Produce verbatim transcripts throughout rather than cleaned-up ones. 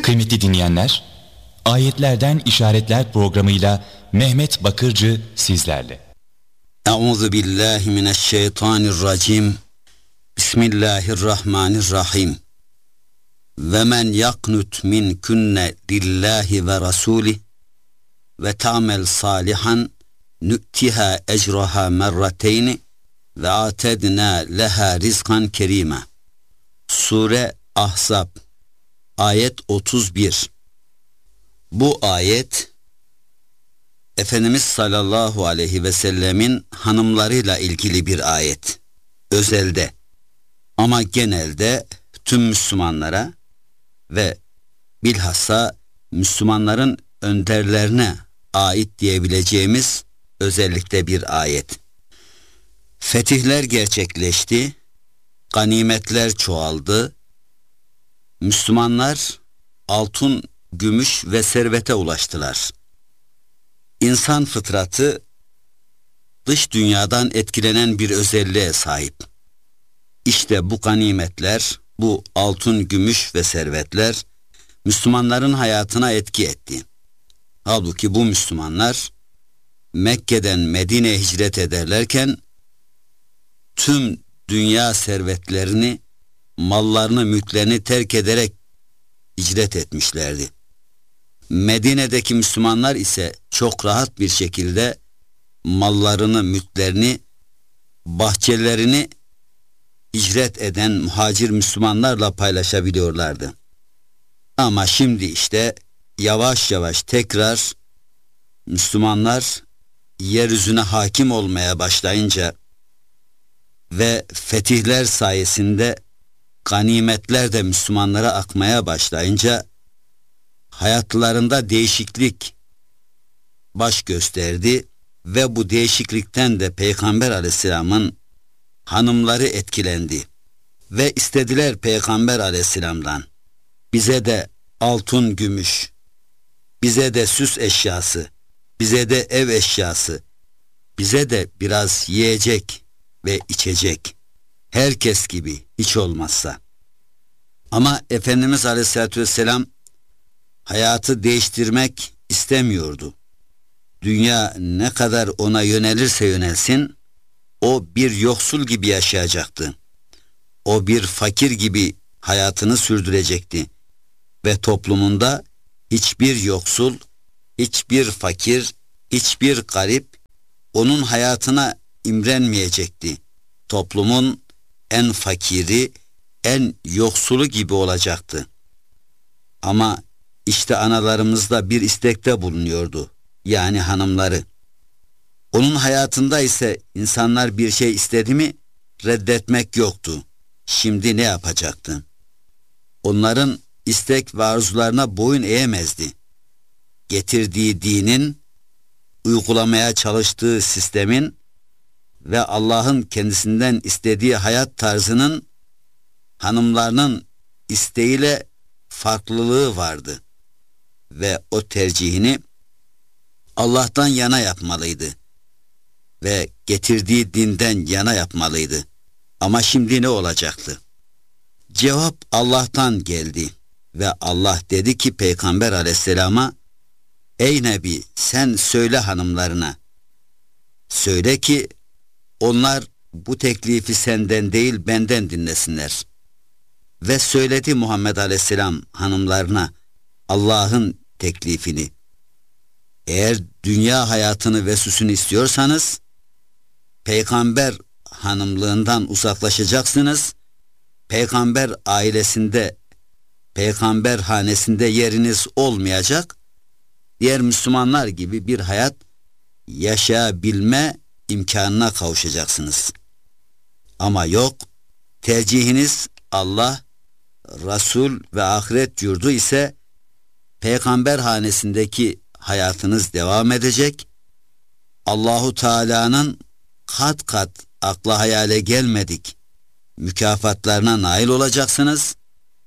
Kıymetli dinleyenler, Ayetlerden İşaretler programıyla Mehmet Bakırcı sizlerle. Euzu billahi mineşşeytanirracim. Bismillahirrahmanirrahim. Ve men yaknut min kunne lillahi ve rasulih ve ta'mel salihan nü'tiha ecraha merrateyni ve atedna leha rizkan kerime. Sure Ahzab ayet otuz bir. Bu ayet Efendimiz sallallahu aleyhi ve sellemin hanımlarıyla ilgili bir ayet. Özelde ama genelde tüm Müslümanlara ve bilhassa Müslümanların önderlerine ait diyebileceğimiz özellikle bir ayet. Fetihler gerçekleşti, ganimetler çoğaldı, Müslümanlar altın, gümüş ve servete ulaştılar. İnsan fıtratı dış dünyadan etkilenen bir özelliğe sahip. İşte bu ganimetler, bu altın, gümüş ve servetler Müslümanların hayatına etki etti. Halbuki bu Müslümanlar Mekke'den Medine'ye hicret ederlerken tüm dünya servetlerini, mallarını, mülklerini terk ederek hicret etmişlerdi. Medine'deki Müslümanlar ise çok rahat bir şekilde mallarını, mülklerini, bahçelerini hicret eden muhacir Müslümanlarla paylaşabiliyorlardı. Ama şimdi işte yavaş yavaş tekrar Müslümanlar yeryüzüne hakim olmaya başlayınca ve fetihler sayesinde ganimetler de Müslümanlara akmaya başlayınca hayatlarında değişiklik baş gösterdi ve bu değişiklikten de Peygamber Aleyhisselam'ın hanımları etkilendi ve istediler Peygamber Aleyhisselam'dan, bize de altın, gümüş, bize de süs eşyası, bize de ev eşyası, bize de biraz yiyecek ve içecek, herkes gibi hiç olmazsa. Ama Efendimiz Aleyhisselatü Vesselam hayatı değiştirmek istemiyordu. Dünya ne kadar ona yönelirse yönelsin, o bir yoksul gibi yaşayacaktı. O bir fakir gibi hayatını sürdürecekti. Ve toplumunda hiçbir yoksul, hiçbir fakir, hiçbir garip onun hayatına imrenmeyecekti. Toplumun en fakiri, en yoksulu gibi olacaktı. Ama işte analarımızda bir istekte bulunuyordu. Yani hanımları. Onun hayatında ise insanlar bir şey istedi mi reddetmek yoktu. Şimdi ne yapacaktı? Onların istek ve arzularına boyun eğemezdi. Getirdiği dinin, uygulamaya çalıştığı sistemin ve Allah'ın kendisinden istediği hayat tarzının hanımlarının isteğiyle farklılığı vardı. Ve o tercihini Allah'tan yana yapmalıydı. Ve getirdiği dinden yana yapmalıydı. Ama şimdi ne olacaktı? Cevap Allah'tan geldi. Ve Allah dedi ki Peygamber Aleyhisselam'a, ey Nebi sen söyle hanımlarına, söyle ki onlar bu teklifi senden değil benden dinlesinler. Ve söyledi Muhammed Aleyhisselam hanımlarına Allah'ın teklifini. Eğer dünya hayatını ve süsünü istiyorsanız peygamber hanımlığından uzaklaşacaksınız. Peygamber ailesinde, peygamber hanesinde yeriniz olmayacak. Diğer Müslümanlar gibi bir hayat yaşayabilme imkanına kavuşacaksınız. Ama yok, tercihiniz Allah, Resul ve ahiret yurdu ise peygamber hanesindeki hayatınız devam edecek. Allahu Teala'nın kat kat akla hayale gelmedik mükafatlarına nail olacaksınız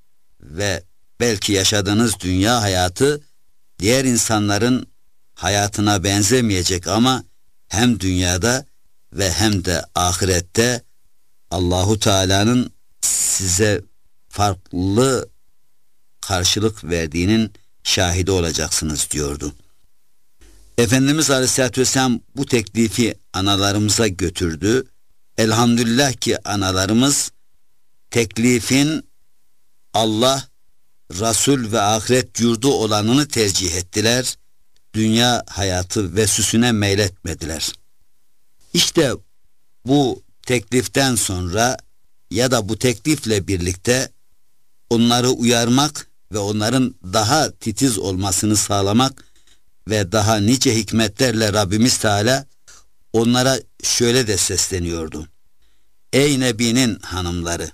ve belki yaşadığınız dünya hayatı diğer insanların hayatına benzemeyecek ama hem dünyada ve hem de ahirette Allahu Teala'nın size farklı karşılık verdiğinin şahidi olacaksınız diyordu. Efendimiz Aleyhisselatü Vesselam bu teklifi analarımıza götürdü. Elhamdülillah ki analarımız teklifin Allah, Resul ve ahiret yurdu olanını tercih ettiler. Dünya hayatı ve süsüne meyletmediler. İşte bu tekliften sonra ya da bu teklifle birlikte onları uyarmak ve onların daha titiz olmasını sağlamak ve daha nice hikmetlerle Rabbimiz Teala onlara şöyle de sesleniyordu. Ey Nebi'nin hanımları!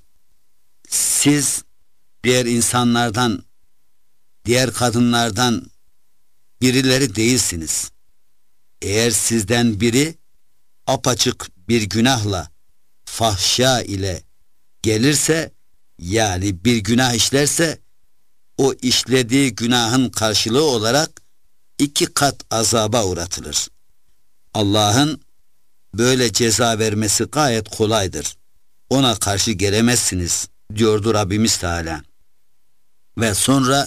Siz diğer insanlardan, diğer kadınlardan birileri değilsiniz. Eğer sizden biri apaçık bir günahla, fahşa ile gelirse, yani bir günah işlerse, o işlediği günahın karşılığı olarak iki kat azaba uğratılır. Allah'ın böyle ceza vermesi gayet kolaydır. Ona karşı gelemezsiniz diyordu Rabbimiz Teala. Ve sonra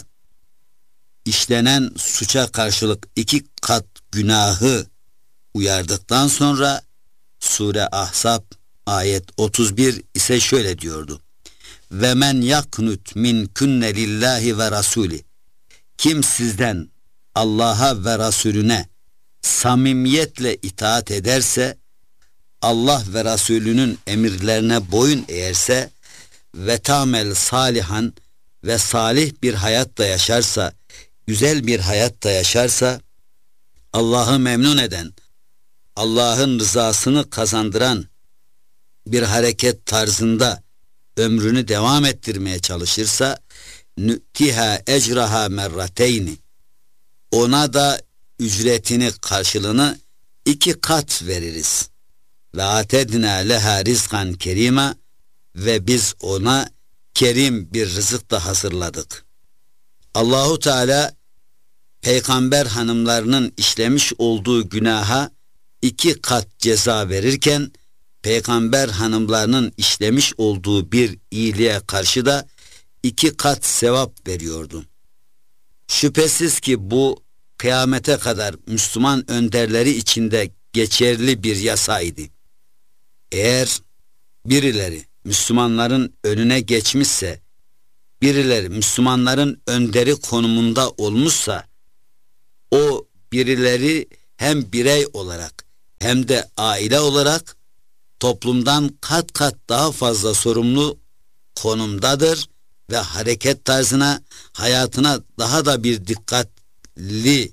işlenen suça karşılık iki kat günahı uyardıktan sonra Sure Ahzab ayet otuz bir ise şöyle diyordu. Ve men yaknut min kunne lillahi ve rasuli. Kim sizden Allah'a ve Resulüne samimiyetle itaat ederse, Allah ve Resulünün emirlerine boyun eğerse ve tamel salihan ve salih bir hayatta yaşarsa, güzel bir hayatta yaşarsa, Allah'ı memnun eden, Allah'ın rızasını kazandıran bir hareket tarzında ömrünü devam ettirmeye çalışırsa, nü'tiha ecraha merrateyni, ona da ücretini, karşılığını iki kat veririz. Ve atedna leha rizkan kerima, ve biz ona kerim bir rızık da hazırladık. Allahu Teala peygamber hanımlarının işlemiş olduğu günaha iki kat ceza verirken, peygamber hanımlarının işlemiş olduğu bir iyiliğe karşı da iki kat sevap veriyordu. Şüphesiz ki bu kıyamete kadar Müslüman önderleri içinde geçerli bir yasaydı. Eğer birileri Müslümanların önüne geçmişse, birileri Müslümanların önderi konumunda olmuşsa, o birileri hem birey olarak hem de aile olarak toplumdan kat kat daha fazla sorumlu konumdadır ve hareket tarzına, hayatına daha da bir dikkatli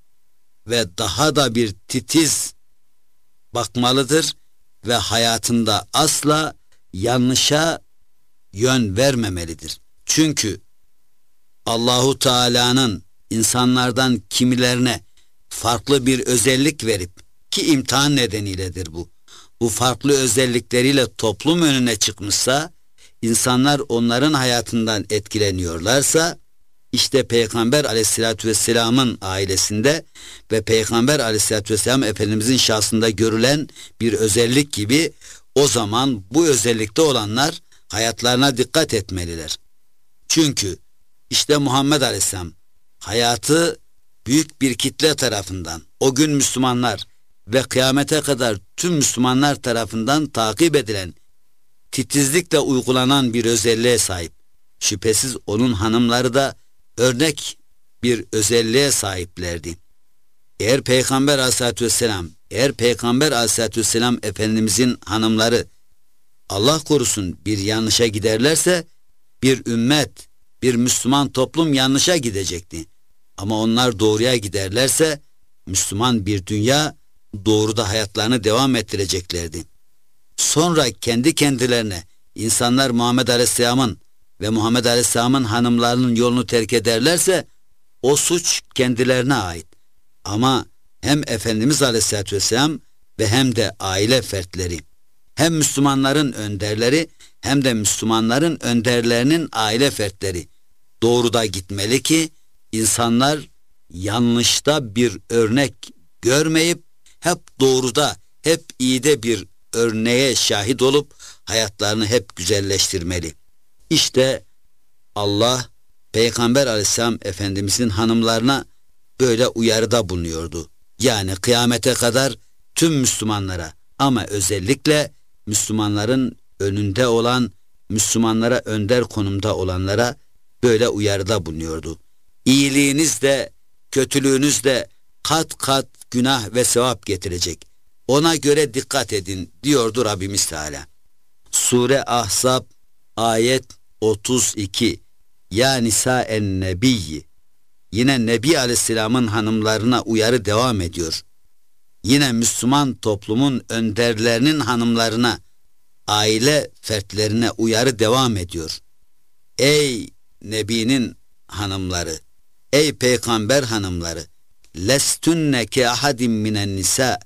ve daha da bir titiz bakmalıdır ve hayatında asla yanlışa yön vermemelidir. Çünkü Allahu Teala'nın insanlardan kimilerine farklı bir özellik verip, ki imtihan nedeniyledir bu, bu farklı özellikleriyle toplum önüne çıkmışsa, insanlar onların hayatından etkileniyorlarsa, işte Peygamber Aleyhisselatü Vesselam'ın ailesinde ve Peygamber Aleyhisselatü Vesselam Efendimizin şahsında görülen bir özellik gibi, o zaman bu özellikte olanlar hayatlarına dikkat etmeliler. Çünkü işte Muhammed Aleyhisselam hayatı büyük bir kitle tarafından, o gün Müslümanlar ve kıyamete kadar tüm Müslümanlar tarafından takip edilen, titizlikle uygulanan bir özelliğe sahip. Şüphesiz onun hanımları da örnek bir özelliğe sahiplerdi. Eğer Peygamber Aleyhisselatü Vesselam, eğer Peygamber Aleyhisselatü Vesselam Efendimizin hanımları Allah korusun bir yanlışa giderlerse, bir ümmet, bir Müslüman toplum yanlışa gidecekti. Ama onlar doğruya giderlerse, Müslüman bir dünya doğruda hayatlarını devam ettireceklerdi. Sonra kendi kendilerine insanlar Muhammed Aleyhisselam'ın ve Muhammed Aleyhisselam'ın hanımlarının yolunu terk ederlerse, o suç kendilerine ait. Ama hem Efendimiz Aleyhisselatü Vesselam ve hem de aile fertleri, hem Müslümanların önderleri hem de Müslümanların önderlerinin aile fertleri doğruda gitmeli ki insanlar yanlışta bir örnek görmeyip hep doğruda, hep iyide bir örneğe şahit olup hayatlarını hep güzelleştirmeli. İşte Allah Peygamber Aleyhisselam Efendimizin hanımlarına böyle uyarıda bulunuyordu. Yani kıyamete kadar tüm Müslümanlara ama özellikle Müslümanların önünde olan, Müslümanlara önder konumda olanlara böyle uyarıda bulunuyordu. İyiliğiniz de kötülüğünüz de kat kat günah ve sevap getirecek. Ona göre dikkat edin diyordu Rabbimiz Teala. Sure Ahzab ayet otuz iki. Ya Nisa-en Nebiyyi. Yine Nebi Aleyhisselam'ın hanımlarına uyarı devam ediyor. Yine Müslüman toplumun önderlerinin hanımlarına, aile fertlerine uyarı devam ediyor. Ey Nebi'nin hanımları, ey peygamber hanımları, lestunne ke ahadim minen nisa.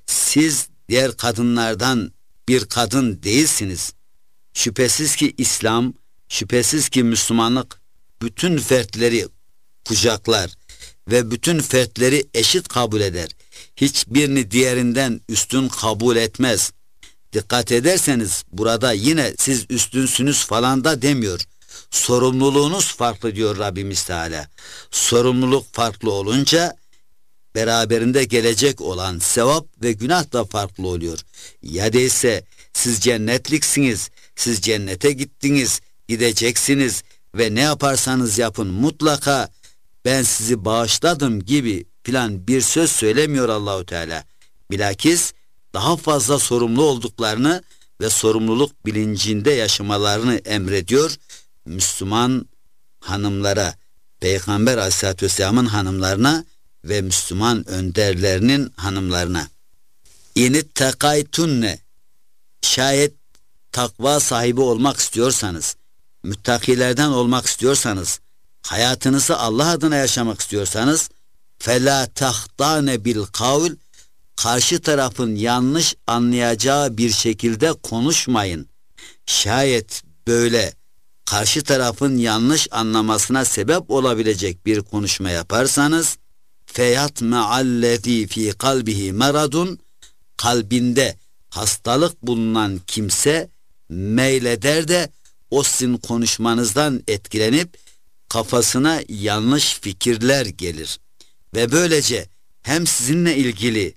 Siz diğer kadınlardan bir kadın değilsiniz. Şüphesiz ki İslam, şüphesiz ki Müslümanlık bütün fertleri kucaklar ve bütün fertleri eşit kabul eder. Hiçbirini diğerinden üstün kabul etmez. Dikkat ederseniz burada yine siz üstünsünüz falan da demiyor. Sorumluluğunuz farklı diyor Rabbimiz Teala. Sorumluluk farklı olunca beraberinde gelecek olan sevap ve günah da farklı oluyor. Ya değilse siz cennetliksiniz, siz cennete gittiniz, gideceksiniz ve ne yaparsanız yapın mutlaka ben sizi bağışladım gibi plan bir söz söylemiyor Allahu Teala. Bilakis daha fazla sorumlu olduklarını ve sorumluluk bilincinde yaşamalarını emrediyor Müslüman hanımlara, Peygamber Aleyhisselatü Vesselam'ın hanımlarına ve Müslüman önderlerinin hanımlarına. İnit tekaytunne, şayet takva sahibi olmak istiyorsanız, müttakilerden olmak istiyorsanız, hayatınızı Allah adına yaşamak istiyorsanız, فَلَا تَخْضَانَ بِالْقَوْلِ, karşı tarafın yanlış anlayacağı bir şekilde konuşmayın. Şayet böyle karşı tarafın yanlış anlamasına sebep olabilecek bir konuşma yaparsanız, فَيَطْمَعَ الَّذ۪ي ف۪ي قَلْبِهِ مَرَضٌ, kalbinde hastalık bulunan kimse meyleder de o sizin konuşmanızdan etkilenip kafasına yanlış fikirler gelir. Ve böylece hem sizinle ilgili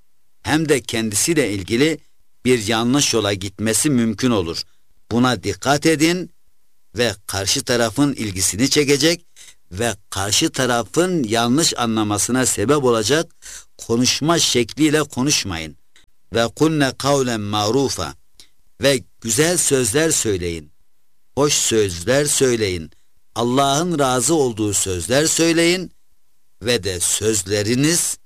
hem de kendisiyle ilgili bir yanlış yola gitmesi mümkün olur. Buna dikkat edin ve karşı tarafın ilgisini çekecek ve karşı tarafın yanlış anlamasına sebep olacak konuşma şekliyle konuşmayın. Ve kulne kavlen marufa, ve güzel sözler söyleyin. Hoş sözler söyleyin. Allah'ın razı olduğu sözler söyleyin ve de sözleriniz,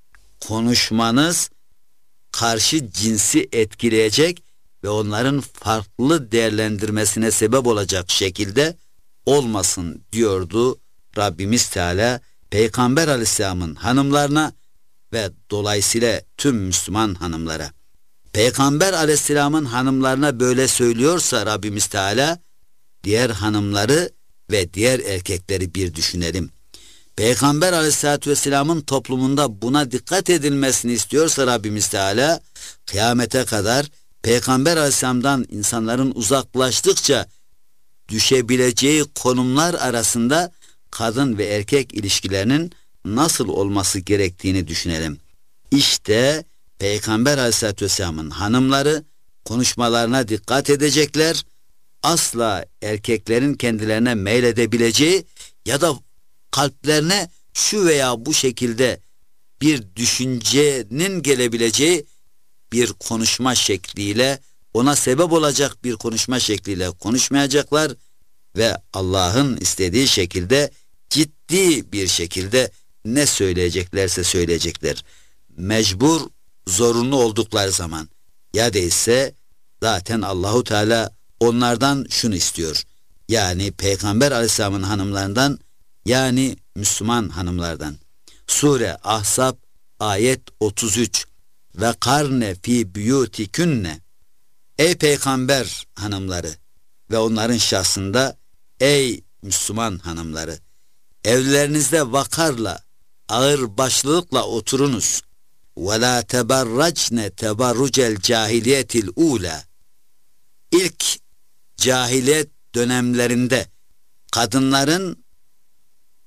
konuşmanız karşı cinsi etkileyecek ve onların farklı değerlendirmesine sebep olacak şekilde olmasın diyordu Rabbimiz Teala Peygamber Aleyhisselam'ın hanımlarına ve dolayısıyla tüm Müslüman hanımlara. Peygamber Aleyhisselam'ın hanımlarına böyle söylüyorsa Rabbimiz Teala, diğer hanımları ve diğer erkekleri bir düşünelim. Peygamber Aleyhisselatü Vesselam'ın toplumunda buna dikkat edilmesini istiyorsa Rabbimiz Teala, kıyamete kadar Peygamber Aleyhisselam'dan insanların uzaklaştıkça düşebileceği konumlar arasında kadın ve erkek ilişkilerinin nasıl olması gerektiğini düşünelim. İşte Peygamber Aleyhisselatü Vesselam'ın hanımları konuşmalarına dikkat edecekler, asla erkeklerin kendilerine meyledebileceği ya da kalplerine şu veya bu şekilde bir düşüncenin gelebileceği bir konuşma şekliyle, ona sebep olacak bir konuşma şekliyle konuşmayacaklar ve Allah'ın istediği şekilde ciddi bir şekilde ne söyleyeceklerse söyleyecekler. Mecbur, zorunlu oldukları zaman, ya değilse zaten Allahu Teala onlardan şunu istiyor. Yani Peygamber Aleyhisselam'ın hanımlarından, yani Müslüman hanımlardan. Sure Ahzab ayet otuz üç. Ve karne fi buyutikünne, ey peygamber hanımları ve onların şahsında ey Müslüman hanımları, evlerinizde vakarla, ağır başlılıkla oturunuz. Ve la teberracne teberrucel cahiliyetil ula, ilk cahiliyet dönemlerinde kadınların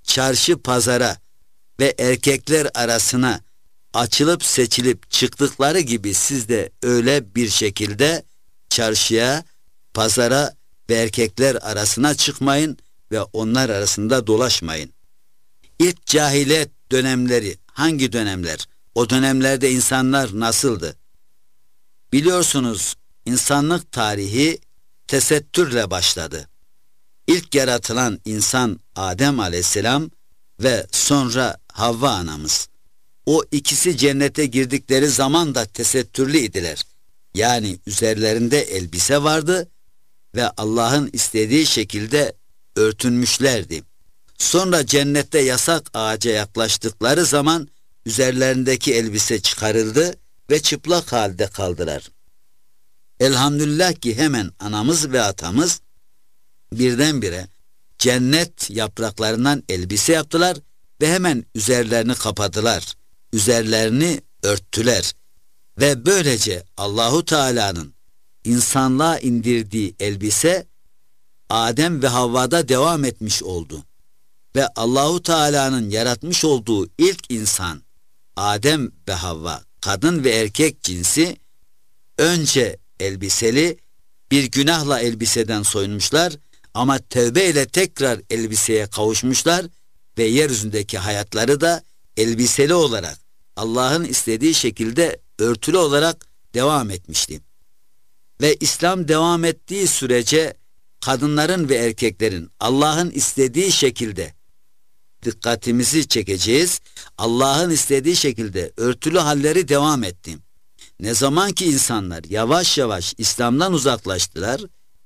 çarşı pazara ve erkekler arasına açılıp seçilip çıktıkları gibi siz de öyle bir şekilde çarşıya, pazara ve erkekler arasına çıkmayın ve onlar arasında dolaşmayın. İlk cahiliyet dönemleri hangi dönemler? O dönemlerde insanlar nasıldı? Biliyorsunuz, insanlık tarihi tesettürle başladı. İlk yaratılan insan Adem Aleyhisselam ve sonra Havva anamız. O ikisi cennete girdikleri zaman da tesettürlü idiler. Yani üzerlerinde elbise vardı ve Allah'ın istediği şekilde örtünmüşlerdi. Sonra cennette yasak ağaca yaklaştıkları zaman üzerlerindeki elbise çıkarıldı ve çıplak halde kaldılar. Elhamdülillah ki hemen anamız ve atamız birdenbire cennet yapraklarından elbise yaptılar ve hemen üzerlerini kapadılar. Üzerlerini örttüler. Ve böylece Allahu Teala'nın insanlığa indirdiği elbise Adem ve Havva'da devam etmiş oldu. Ve Allahu Teala'nın yaratmış olduğu ilk insan Adem ve Havva, kadın ve erkek cinsi önce elbiseli, bir günahla elbiseden soyunmuşlar ama tövbe ile tekrar elbiseye kavuşmuşlar ve yeryüzündeki hayatları da elbiseli olarak Allah'ın istediği şekilde örtülü olarak devam etmişti. Ve İslam devam ettiği sürece kadınların ve erkeklerin Allah'ın istediği şekilde, dikkatimizi çekeceğiz, Allah'ın istediği şekilde örtülü halleri devam etti. Ne zaman ki insanlar yavaş yavaş İslam'dan uzaklaştılar,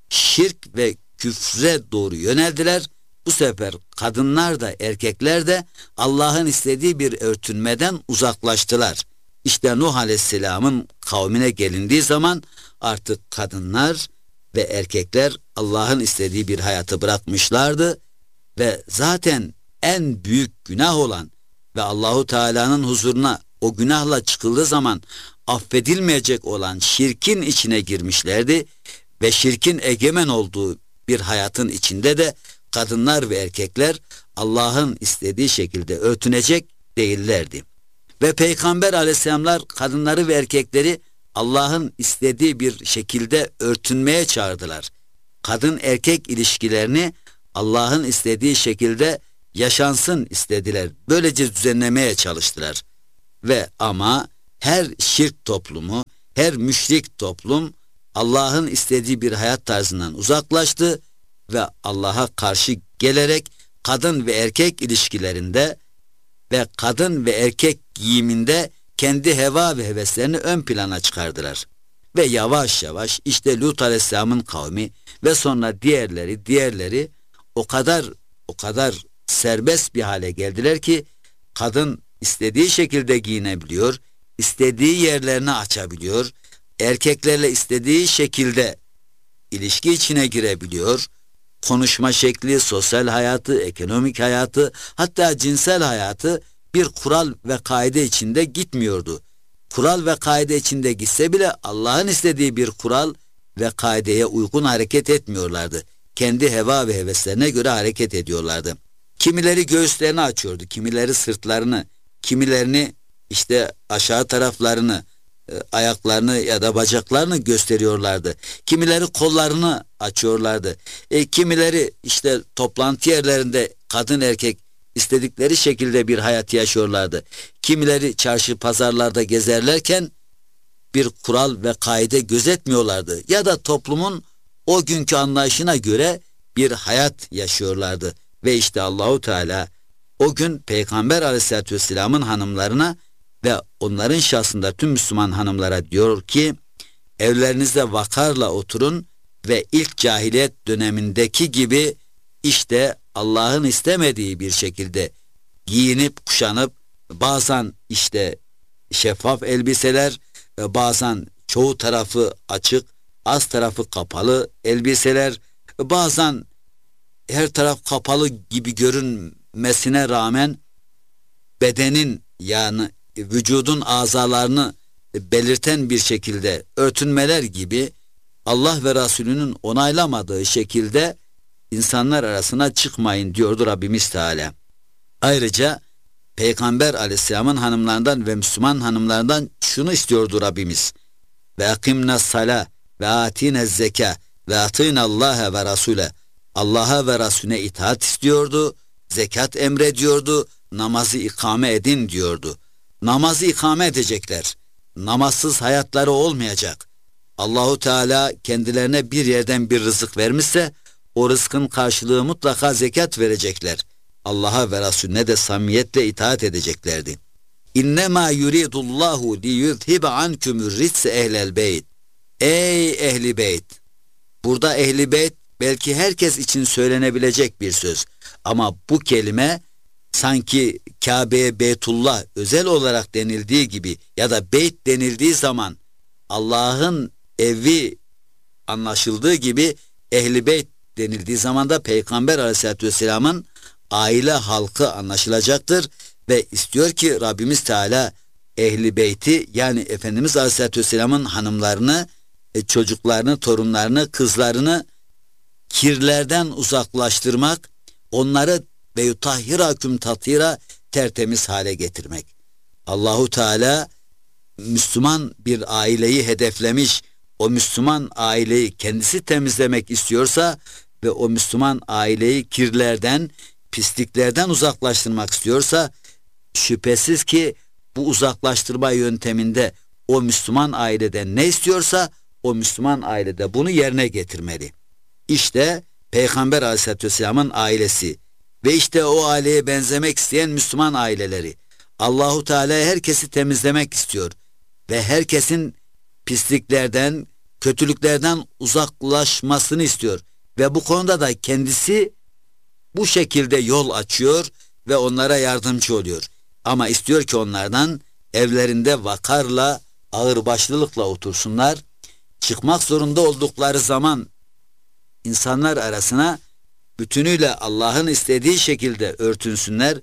şirk ve küfre doğru yöneldiler, bu sefer kadınlar da erkekler de Allah'ın istediği bir örtünmeden uzaklaştılar. İşte Nuh Aleyhisselam'ın kavmine gelindiği zaman artık kadınlar ve erkekler Allah'ın istediği bir hayatı bırakmışlardı ve zaten en büyük günah olan ve Allahu Teala'nın huzuruna o günahla çıkıldığı zaman affedilmeyecek olan şirkin içine girmişlerdi ve şirkin egemen olduğu bir hayatın içinde de kadınlar ve erkekler Allah'ın istediği şekilde örtünecek değillerdi. Ve Peygamber Aleyhisselamlar kadınları ve erkekleri Allah'ın istediği bir şekilde örtünmeye çağırdılar. Kadın erkek ilişkilerini Allah'ın istediği şekilde yaşansın istediler. Böylece düzenlemeye çalıştılar. Ve ama her şirk toplumu, her müşrik toplum Allah'ın istediği bir hayat tarzından uzaklaştı ve Allah'a karşı gelerek kadın ve erkek ilişkilerinde ve kadın ve erkek giyiminde kendi heva ve heveslerini ön plana çıkardılar. Ve yavaş yavaş işte Lut Aleyhisselam'ın kavmi ve sonra diğerleri diğerleri o kadar o kadar serbest bir hale geldiler ki kadın istediği şekilde giyinebiliyor, istediği yerlerini açabiliyor, erkeklerle istediği şekilde ilişki içine girebiliyor, konuşma şekli, sosyal hayatı, ekonomik hayatı, hatta cinsel hayatı bir kural ve kaide içinde gitmiyordu. Kural ve kaide içinde gitse bile Allah'ın istediği bir kural ve kaideye uygun hareket etmiyorlardı. Kendi heva ve heveslerine göre hareket ediyorlardı. Kimileri göğüslerini açıyordu, kimileri sırtlarını, kimilerini işte aşağı taraflarını, ayaklarını ya da bacaklarını gösteriyorlardı. Kimileri kollarını açıyorlardı. E, kimileri işte toplantı yerlerinde kadın erkek istedikleri şekilde bir hayat yaşıyorlardı. Kimileri çarşı pazarlarda gezerlerken bir kural ve kaide gözetmiyorlardı. Ya da toplumun o günkü anlayışına göre bir hayat yaşıyorlardı. Ve işte Allahu Teala o gün Peygamber Aleyhisselatü Vesselam'ın hanımlarına ve onların şahsında tüm Müslüman hanımlara diyor ki, evlerinizde vakarla oturun ve ilk cahiliyet dönemindeki gibi işte Allah'ın istemediği bir şekilde giyinip kuşanıp bazen işte şeffaf elbiseler ve bazen çoğu tarafı açık, az tarafı kapalı elbiseler, bazen her taraf kapalı gibi görünmesine rağmen bedenin yani vücudun azalarını belirten bir şekilde örtünmeler gibi Allah ve Resulünün onaylamadığı şekilde insanlar arasına çıkmayın diyordu Rabbimiz Teala. Ayrıca Peygamber aleyhisselamın hanımlarından ve Müslüman hanımlarından şunu istiyordu Rabbimiz. Ve akimna sala ve atine zeka ve atînâ Allâhe ve Rasûle. Allah'a ve Resulüne itaat istiyordu, zekat emrediyordu, namazı ikame edin diyordu. Namazı ikame edecekler. Namazsız hayatları olmayacak. Allahu Teala kendilerine bir yerden bir rızık vermişse o rızkın karşılığı mutlaka zekat verecekler. Allah'a ve Resulüne de samimiyetle itaat edeceklerdi. İnnemâ yuridullahu liyuzhibe ankumur ritse ehlel beyt. Ey ehli beyt! Burada ehli beyt belki herkes için söylenebilecek bir söz. Ama bu kelime sanki Kabe'ye Beytullah özel olarak denildiği gibi ya da beyt denildiği zaman Allah'ın evi anlaşıldığı gibi ehli beyt denildiği zaman da Peygamber aleyhissalatü vesselamın aile halkı anlaşılacaktır ve istiyor ki Rabbimiz Teala ehli beyti yani Efendimiz aleyhissalatü vesselamın hanımlarını, çocuklarını, torunlarını, kızlarını kirlerden uzaklaştırmak, onları ve yutahhiraküm tathira tertemiz hale getirmek. Allahu Teala Müslüman bir aileyi hedeflemiş, o Müslüman aileyi kendisi temizlemek istiyorsa ve o Müslüman aileyi kirlerden, pisliklerden uzaklaştırmak istiyorsa şüphesiz ki bu uzaklaştırma yönteminde o Müslüman aileden ne istiyorsa o Müslüman ailede bunu yerine getirmeli. İşte Peygamber Aleyhisselatü Vesselam'ın ailesi ve işte o aileye benzemek isteyen Müslüman aileleri. Allahu Teala herkesi temizlemek istiyor ve herkesin pisliklerden, kötülüklerden uzaklaşmasını istiyor ve bu konuda da kendisi bu şekilde yol açıyor ve onlara yardımcı oluyor. Ama istiyor ki onlardan evlerinde vakarla, ağırbaşlılıkla otursunlar. Çıkmak zorunda oldukları zaman insanlar arasına bütünüyle Allah'ın istediği şekilde örtünsünler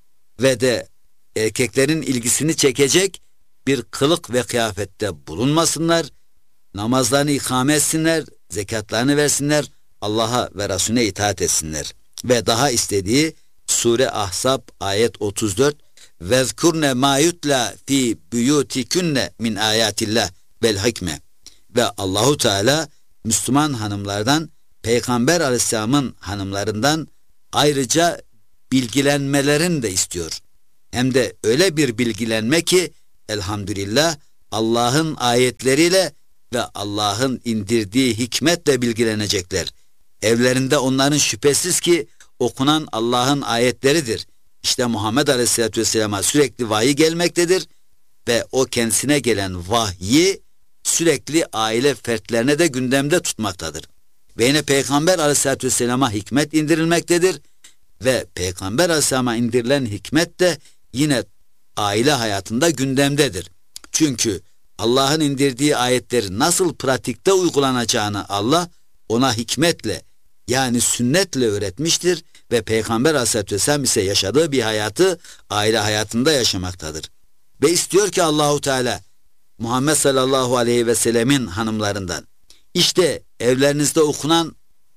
ve de erkeklerin ilgisini çekecek bir kılık ve kıyafette bulunmasınlar. Namazlarını ikame etsinler, zekatlarını versinler, Allah'a ve Resulüne itaat etsinler. Ve daha istediği Sure Ahzab ayet otuz dört vezkurne ma yutla fi buyutikunne min ayatillah vel hikme. Ve Allahu Teala Müslüman hanımlardan, Peygamber Aleyhisselam'ın hanımlarından ayrıca bilgilenmelerini de istiyor. Hem de öyle bir bilgilenme ki elhamdülillah Allah'ın ayetleriyle ve Allah'ın indirdiği hikmetle bilgilenecekler. Evlerinde onların şüphesiz ki okunan Allah'ın ayetleridir. İşte Muhammed Aleyhisselatü Vesselam'a sürekli vahiy gelmektedir ve o kendisine gelen vahyi sürekli aile fertlerine de gündemde tutmaktadır. Ve yine Peygamber Aleyhisselatü Vesselam'a hikmet indirilmektedir ve Peygamber Aleyhisselam'a indirilen hikmet de yine aile hayatında gündemdedir. Çünkü Allah'ın indirdiği ayetleri nasıl pratikte uygulanacağını Allah ona hikmetle yani sünnetle öğretmiştir ve Peygamber Aleyhisselatü Vesselam ise yaşadığı bir hayatı aile hayatında yaşamaktadır. Ve istiyor ki Allahu Teala Muhammed sallallahu aleyhi ve sellemin hanımlarından işte evlerinizde okunan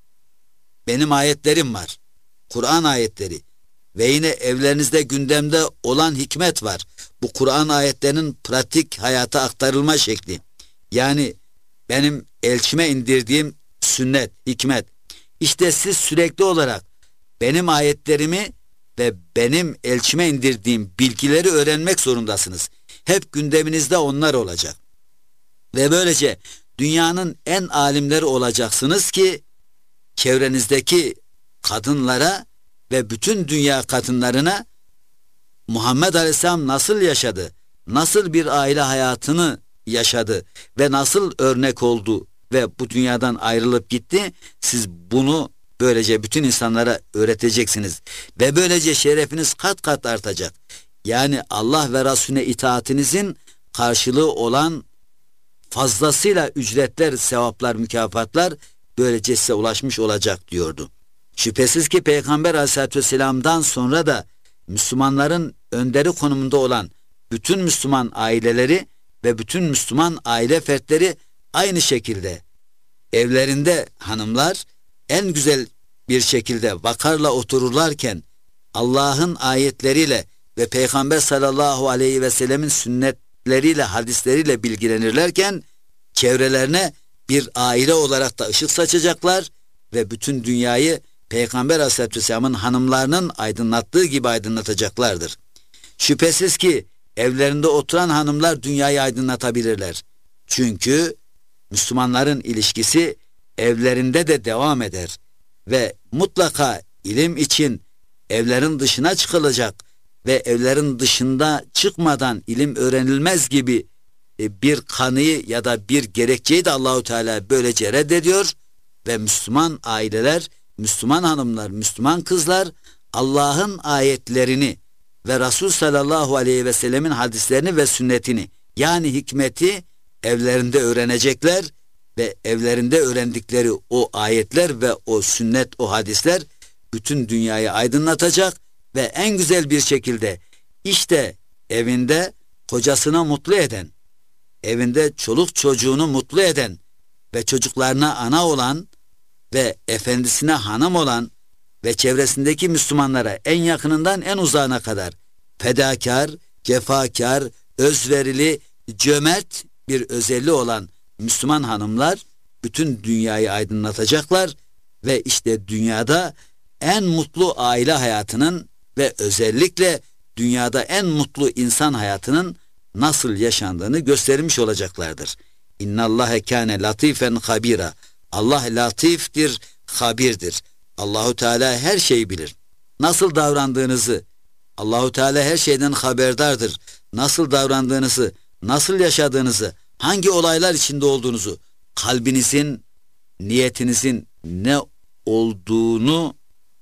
benim ayetlerim var. Kur'an ayetleri ve yine evlerinizde gündemde olan hikmet var. Bu Kur'an ayetlerinin pratik hayata aktarılma şekli. Yani benim elçime indirdiğim sünnet, hikmet. İşte siz sürekli olarak benim ayetlerimi ve benim elçime indirdiğim bilgileri öğrenmek zorundasınız. Hep gündeminizde onlar olacak. Ve böylece dünyanın en alimleri olacaksınız ki çevrenizdeki kadınlara ve bütün dünya kadınlarına Muhammed Aleyhisselam nasıl yaşadı, nasıl bir aile hayatını yaşadı ve nasıl örnek oldu ve bu dünyadan ayrılıp gitti, siz bunu böylece bütün insanlara öğreteceksiniz ve böylece şerefiniz kat kat artacak. Yani Allah ve Resulüne itaatinizin karşılığı olan fazlasıyla ücretler, sevaplar, mükafatlar böylece size ulaşmış olacak diyordu. Şüphesiz ki Peygamber Aleyhisselatü Vesselam'dan sonra da Müslümanların önderi konumunda olan bütün Müslüman aileleri ve bütün Müslüman aile fertleri aynı şekilde evlerinde hanımlar en güzel bir şekilde vakarla otururlarken Allah'ın ayetleriyle ve Peygamber sallallahu aleyhi ve sellemin sünnetleriyle, hadisleriyle bilgilenirlerken çevrelerine bir aile olarak da ışık saçacaklar ve bütün dünyayı Peygamber aleyhissalatü vesselamın hanımlarının aydınlattığı gibi aydınlatacaklardır. Şüphesiz ki evlerinde oturan hanımlar dünyayı aydınlatabilirler. Çünkü Müslümanların ilişkisi evlerinde de devam eder ve mutlaka ilim için evlerin dışına çıkılacak ve evlerin dışında çıkmadan ilim öğrenilmez gibi bir kanıyı ya da bir gerekçeyi de Allahu Teala böylece reddediyor ve Müslüman aileler, Müslüman hanımlar, Müslüman kızlar Allah'ın ayetlerini ve Resul sallallahu aleyhi ve sellemin hadislerini ve sünnetini, yani hikmeti evlerinde öğrenecekler ve evlerinde öğrendikleri o ayetler ve o sünnet, o hadisler bütün dünyayı aydınlatacak ve en güzel bir şekilde işte evinde kocasını mutlu eden, evinde çoluk çocuğunu mutlu eden ve çocuklarına ana olan ve efendisine hanım olan ve çevresindeki Müslümanlara en yakınından en uzağına kadar fedakar, cefakar, özverili, cömert bir özelliği olan Müslüman hanımlar bütün dünyayı aydınlatacaklar ve işte dünyada en mutlu aile hayatının ve özellikle dünyada en mutlu insan hayatının nasıl yaşandığını göstermiş olacaklardır. İnnallâhe kâne latifen habira. Allah latiftir, habirdir. Allahu Teala her şeyi bilir. Nasıl davrandığınızı, Allahu Teala her şeyden haberdardır. Nasıl davrandığınızı, nasıl yaşadığınızı, hangi olaylar içinde olduğunuzu, kalbinizin, niyetinizin ne olduğunu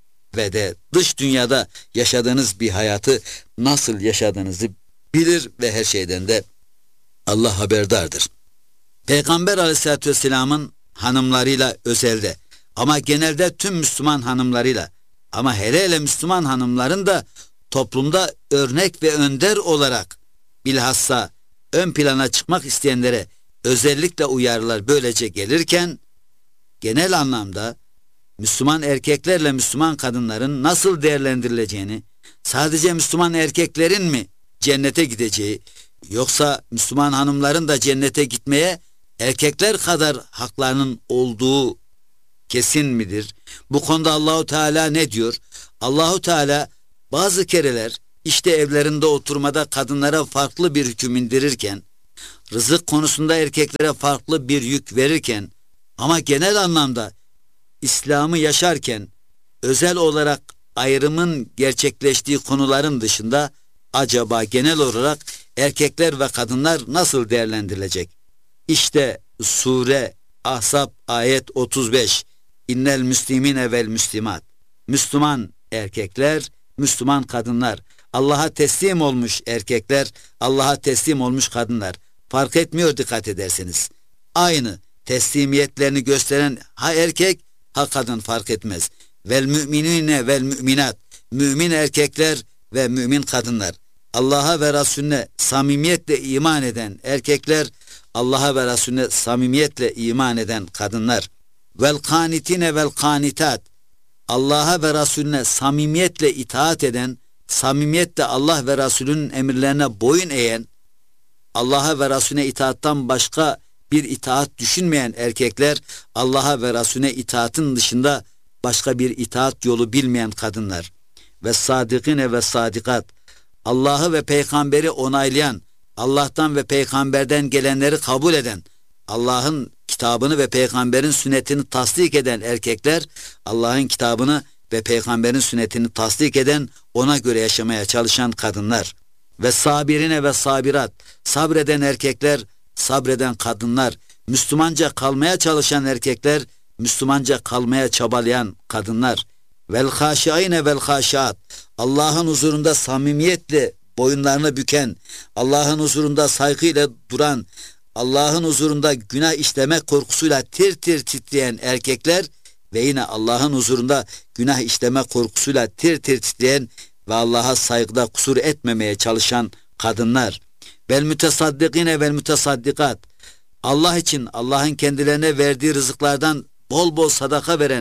ve de dış dünyada yaşadığınız bir hayatı nasıl yaşadığınızı bilir ve her şeyden de Allah haberdardır. Peygamber aleyhissalatü vesselamın hanımlarıyla özelde ama genelde tüm Müslüman hanımlarıyla ama hele hele Müslüman hanımların da toplumda örnek ve önder olarak bilhassa ön plana çıkmak isteyenlere özellikle uyarılar böylece gelirken genel anlamda Müslüman erkeklerle Müslüman kadınların nasıl değerlendirileceğini, sadece Müslüman erkeklerin mi cennete gideceği, yoksa Müslüman hanımların da cennete gitmeye erkekler kadar haklarının olduğu kesin midir? Bu konuda Allahu Teala ne diyor? Allahu Teala bazı kereler işte evlerinde oturmada kadınlara farklı bir hüküm indirirken, rızık konusunda erkeklere farklı bir yük verirken ama genel anlamda İslam'ı yaşarken özel olarak ayrımın gerçekleştiği konuların dışında acaba genel olarak erkekler ve kadınlar nasıl değerlendirilecek? İşte sure Ahzab ayet otuz beş. İnnel müslimine vel müslimat. Müslüman erkekler, Müslüman kadınlar, Allah'a teslim olmuş erkekler, Allah'a teslim olmuş kadınlar. Fark etmiyor dikkat ederseniz. Aynı teslimiyetlerini gösteren ha erkek ha kadın fark etmez. Vel müminine vel müminat. Mümin erkekler ve mümin kadınlar. Allah'a ve Resulüne samimiyetle iman eden erkekler, Allah'a ve Resulüne samimiyetle iman eden kadınlar. Vel kanitine vel kanitat. Allah'a ve Resulüne samimiyetle itaat eden, samimiyetle Allah ve Resulünün emirlerine boyun eğen, Allah'a ve Resulüne itaattan başka bir itaat düşünmeyen erkekler, Allah'a ve Resulüne itaatın dışında başka bir itaat yolu bilmeyen kadınlar. Ve sadikine ve sadikat. Allah'ı ve peygamberi onaylayan, Allah'tan ve peygamberden gelenleri kabul eden, Allah'ın kitabını ve peygamberin sünnetini tasdik eden erkekler, Allah'ın kitabını ve peygamberin sünnetini tasdik eden, ona göre yaşamaya çalışan kadınlar. Ve sabirine ve sabirat. Sabreden erkekler, sabreden kadınlar. Müslümanca kalmaya çalışan erkekler, Müslümanca kalmaya çabalayan kadınlar. Vel haşiine vel haşiat. Allah'ın huzurunda samimiyetle boyunlarını büken, Allah'ın huzurunda saygıyla duran, Allah'ın huzurunda günah işlemek korkusuyla tir tir titreyen erkekler ve yine Allah'ın huzurunda günah işleme korkusuyla tir tir titreyen ve Allah'a saygıda kusur etmemeye çalışan kadınlar. Vel mütesaddikine vel mütesaddikat. Allah için Allah'ın kendilerine verdiği rızıklardan bol bol sadaka veren,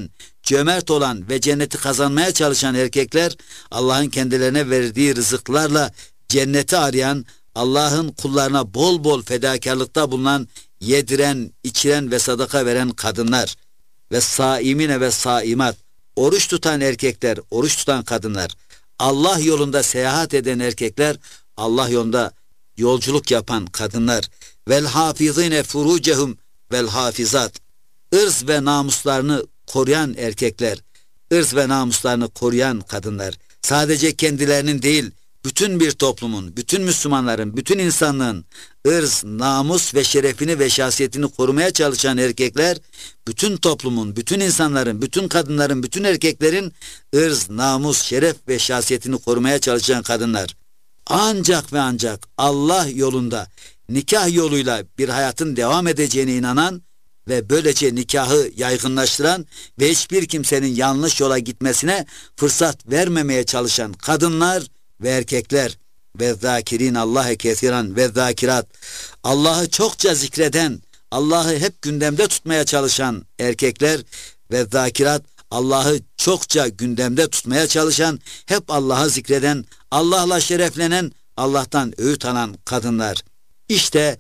cömert olan ve cenneti kazanmaya çalışan erkekler, Allah'ın kendilerine verdiği rızıklarla cenneti arayan, Allah'ın kullarına bol bol fedakarlıkta bulunan, yediren, içiren ve sadaka veren kadınlar ve saimine ve saimat, oruç tutan erkekler, oruç tutan kadınlar, Allah yolunda seyahat eden erkekler, Allah yolunda yolculuk yapan kadınlar, vel hafizine furucehum vel hafizat, ırz ve namuslarını koruyan erkekler, ırz ve namuslarını koruyan kadınlar, sadece kendilerinin değil, bütün bir toplumun, bütün Müslümanların, bütün insanlığın ırz, namus ve şerefini ve şahsiyetini korumaya çalışan erkekler, bütün toplumun, bütün insanların, bütün kadınların, bütün erkeklerin ırz, namus, şeref ve şahsiyetini korumaya çalışan kadınlar. Ancak ve ancak Allah yolunda, nikah yoluyla bir hayatın devam edeceğine inanan ve böylece nikahı yaygınlaştıran ve hiçbir kimsenin yanlış yola gitmesine fırsat vermemeye çalışan kadınlar ve erkekler ve zâkirin Allah'e kesiran ve zâkirat, Allah'ı çokça zikreden, Allah'ı hep gündemde tutmaya çalışan erkekler ve zâkirat, Allah'ı çokça gündemde tutmaya çalışan, hep Allah'ı zikreden, Allah'la şereflenen, Allah'tan öğüt alan kadınlar. İşte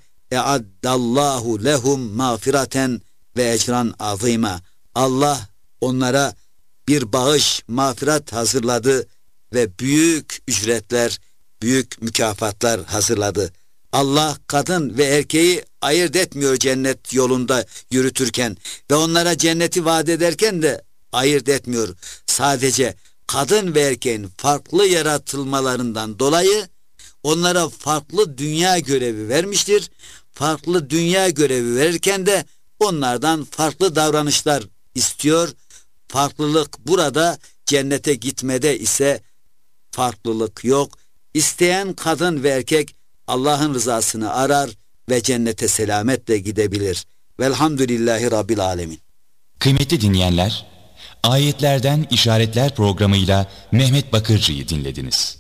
e'addallahu lehum mağfiraten ve ecran azîmâ. Allah onlara bir bağış, mağfiret hazırladı ve büyük ücretler, büyük mükafatlar hazırladı. Allah kadın ve erkeği ayırt etmiyor cennet yolunda yürütürken ve onlara cenneti vaat ederken de ayırt etmiyor. Sadece kadın ve erkeğin farklı yaratılmalarından dolayı onlara farklı dünya görevi vermiştir. Farklı dünya görevi verirken de onlardan farklı davranışlar istiyor. Farklılık burada, cennete gitmede ise farklılık yok. İsteyen kadın ve erkek Allah'ın rızasını arar ve cennete selametle gidebilir. Velhamdülillahi Rabbil Alemin. Kıymetli dinleyenler, Ayetlerden İşaretler programıyla Mehmet Bakırcı'yı dinlediniz.